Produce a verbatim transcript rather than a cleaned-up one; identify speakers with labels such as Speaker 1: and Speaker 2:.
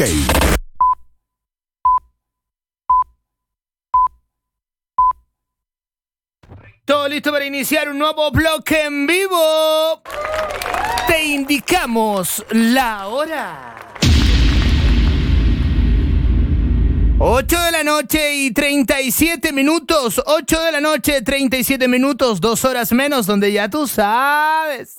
Speaker 1: Todo listo para iniciar un nuevo bloque en vivo. Te indicamos la hora. ocho de la noche y treinta y siete minutos. ocho de la noche, treinta y siete minutos. Dos horas menos, donde ya tú sabes.